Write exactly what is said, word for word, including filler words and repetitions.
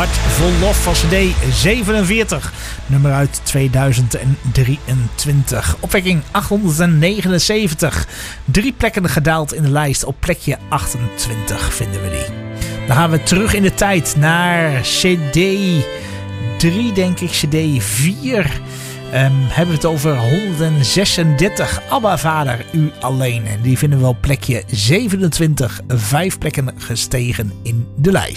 Heart Full Love van C D zevenenveertig. Nummer uit tweeduizend drieëntwintig. Opwekking achthonderdnegenenzeventig. Drie plekken gedaald in de lijst. Op plekje achtentwintig vinden we die. Dan gaan we terug in de tijd naar C D drie, denk ik. C D vier. Um, hebben we het over honderdzesendertig. Abba Vader, u alleen. En die vinden we op plekje zevenentwintig. Vijf plekken gestegen in de lijst.